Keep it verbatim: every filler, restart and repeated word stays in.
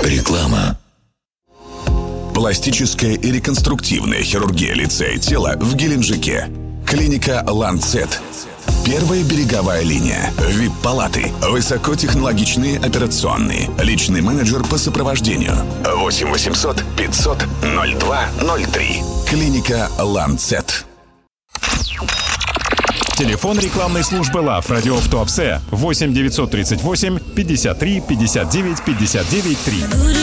Реклама. Пластическая и реконструктивная хирургия лица и тела в Геленджике. Клиника «Ланцет». Первая береговая линия. ви ай пи-палаты. Высокотехнологичные операционные. Личный менеджер по сопровождению. восемь восемьсот пятьсот ноль два ноль три. Клиника «Ланцет». Телефон рекламной службы ЛАФ Радиоф Туапсе восемь девятьсот тридцать восемь пятьдесят три пятьдесят девять пятьдесят девять три.